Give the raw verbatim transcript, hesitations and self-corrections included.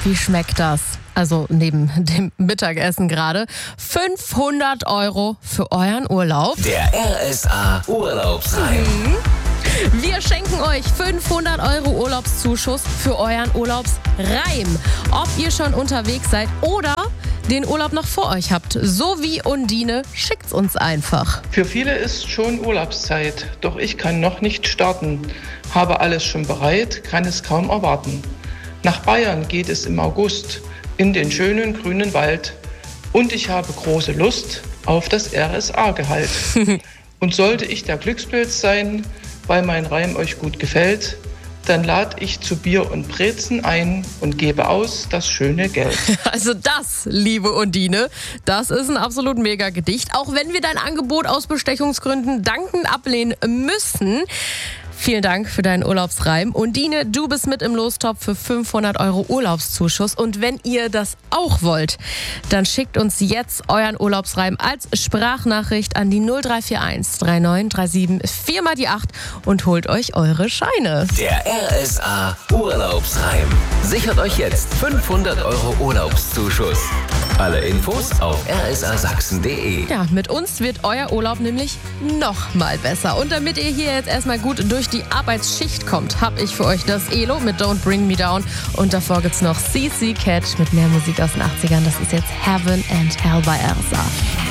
Wie schmeckt das? Also neben dem Mittagessen gerade. fünfhundert Euro für euren Urlaub. Der R S A Urlaubsreim. Wir schenken euch fünfhundert Euro Urlaubszuschuss für euren Urlaubsreim. Ob ihr schon unterwegs seid oder den Urlaub noch vor euch habt. So wie Undine, schickt's uns einfach. Für viele ist schon Urlaubszeit, doch ich kann noch nicht starten. Habe alles schon bereit, kann es kaum erwarten. Nach Bayern geht es im August in den schönen grünen Wald. Und ich habe große Lust auf das R S A-Gehalt. Und sollte ich der Glückspilz sein, weil mein Reim euch gut gefällt, dann lade ich zu Bier und Brezen ein und gebe aus das schöne Geld. Also das, liebe Undine, das ist ein absolut mega Gedicht. Auch wenn wir dein Angebot aus Bestechungsgründen dankend ablehnen müssen. Vielen Dank für deinen Urlaubsreim. Undine, du bist mit im Lostopf für fünfhundert Euro Urlaubszuschuss. Und wenn ihr das auch wollt, dann schickt uns jetzt euren Urlaubsreim als Sprachnachricht an die null drei vier eins drei neun drei sieben vier mal die acht und holt euch eure Scheine. Der R S A Urlaubsreim. Sichert euch jetzt fünfhundert Euro Urlaubszuschuss. Alle Infos auf r s a sachsen punkt d e. Ja, mit uns wird euer Urlaub nämlich noch mal besser. Und damit ihr hier jetzt erstmal gut durch die Arbeitsschicht kommt, habe ich für euch das Elo mit Don't Bring Me Down. Und davor gibt's noch C C Cat mit mehr Musik aus den achtzigern. Das ist jetzt Heaven and Hell bei R S A.